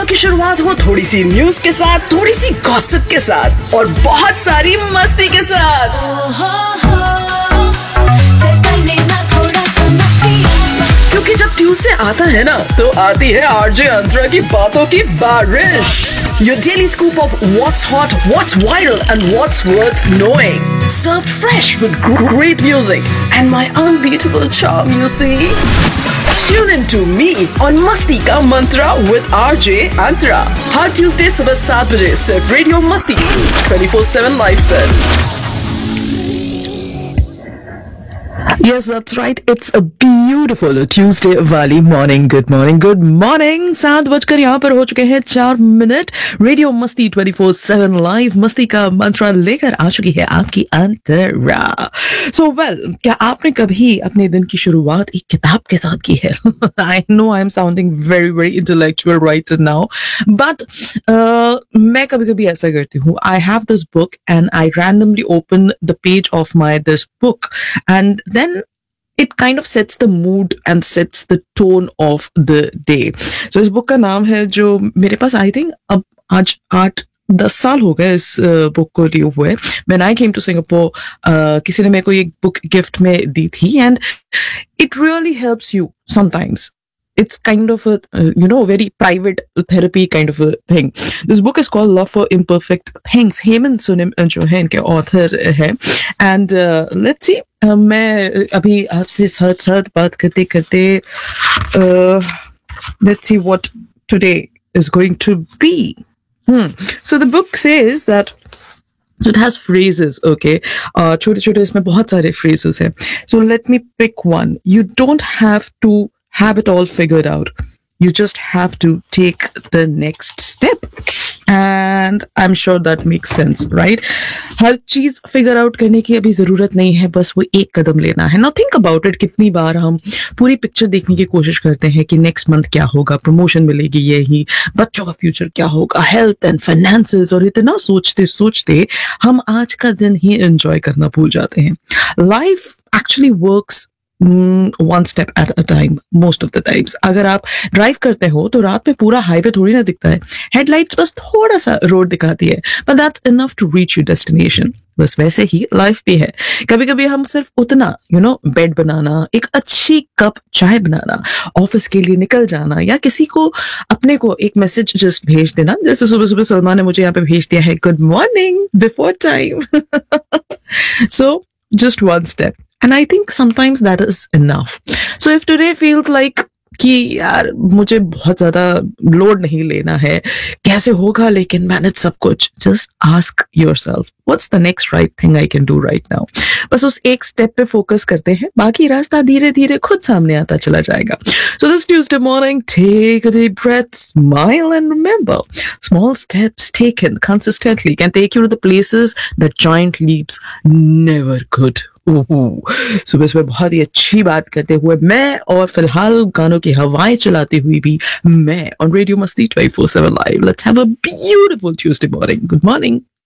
की शुरुआत हो थोड़ी सी न्यूज के साथ, थोड़ी सी गॉसिप के साथ और बहुत सारी मस्ती के साथ। क्योंकि जब ट्यूसडे आता है ना, तो आती है आरजे अंतरा की बातों की बारिश। Your daily scoop of what's hot, what's viral, and what's worth knowing. Served fresh with great music and my unbeatable charm, you see. Tune in to me on Masti Ka Mantra with RJ Antara. Her Tuesday सुबह 7 बजे सिर्फ radio मस्ती 24/7 live पर। Yes, that's right. It's a beautiful Tuesday वाली morning. Good morning, good morning. 7 बजकर यहाँ पर हो चुके हैं 4 मिनट। रेडियो मस्ती 24/7 लाइव मस्ती का मंत्रा लेकर आ चुकी है आपकी अंतरा। So well, क्या आपने कभी अपने दिन की शुरुआत एक किताब के साथ की है? I know I'm sounding very very intellectual right now, but मैं कभी-कभी ऐसा करती हूँ. I have this book and I randomly open the page of my this book and then it kind of sets the mood and sets the tone of the day. So इस book का नाम है जो मेरे पास I think अब आज 8-10 साल हो गए इस बुक को लिए हुए। When I came to Singapore, किसी ने मेरे को ये बुक गिफ्ट में दी थी and it really helps you sometimes. It's kind of a, very private therapy kind of a thing. This book is called Love for Imperfect Things. Hemant Sunim जो है इनके author है. And let's see, मैं अभी आपसे सर्द बात करते करते let's see what today is going to be. So the book says that so it has phrases, okay? छोटे-छोटे इसमें बहुत सारे phrases हैं. So let me pick one. You don't have to have it all figured out. You just have to take the next step. And I'm sure that makes sense, right? हर चीज figure out करने की अभी जरूरत नहीं है, बस वो एक कदम लेना है. Now think about it, कितनी बार हम पूरी पिक्चर देखने की कोशिश करते हैं कि नेक्स्ट मंथ क्या होगा, प्रमोशन मिलेगी यही, बच्चों का फ्यूचर क्या होगा, हेल्थ एंड फाइनेंसेस, और इतना सोचते सोचते हम आज का दिन ही एंजॉय करना भूल जाते हैं. Life actually works one step at a time most of the times. अगर आप ड्राइव करते हो तो रात में पूरा हाईवे थोड़ी ना दिखता है, हेडलाइट्स बस थोड़ा सा रोड दिखाती है, but that's enough to reach your destination. बस वैसे ही लाइफ भी है. कभी कभी हम सिर्फ उतना बेड बनाना, एक अच्छी कप चाय बनाना, ऑफिस के लिए निकल जाना, या किसी को अपने को एक मैसेज जस्ट भेज देना, जैसे सुबह सुबह सलमान ने मुझे यहाँ पे भेज दिया है, good morning before time. So just one step. And I think sometimes that is enough. So if today feels like कि यार मुझे बहुत ज्यादा लोड नहीं लेना है, कैसे होगा लेकिन मैनेज सब कुछ, just ask yourself, what's the next right thing I can do right now? बस उस एक स्टेप पे फोकस करते हैं, बाकी रास्ता धीरे धीरे खुद सामने आता चला जाएगा. So this Tuesday morning, take a deep breath, smile and remember, small steps taken consistently can take you to the places that giant leaps never could. सुबह सुबह बहुत ही अच्छी बात करते हुए मैं, और फिलहाल गानों की हवाएं चलाते हुए भी मैं, on Radio Masti 24/7 Live. Let's have a beautiful Tuesday morning. Good morning.